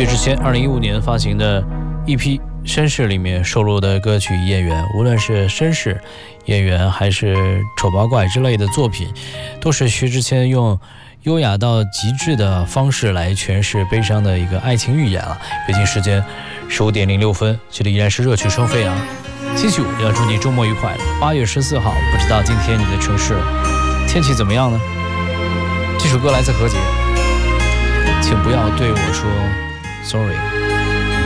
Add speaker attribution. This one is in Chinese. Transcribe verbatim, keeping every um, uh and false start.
Speaker 1: 薛之谦二零一五年发行的 E P《绅士》里面收录的歌曲《演员》，无论是绅士演员还是丑八怪之类的作品，都是薛之谦用优雅到极致的方式来诠释悲伤的一个爱情寓言了。北京时间十五点零六分，这里依然是热曲声飞扬。星期五要祝你周末愉快。八月十四号，不知道今天你的城市天气怎么样呢？这首歌来自何洁，请不要对我说 sorry。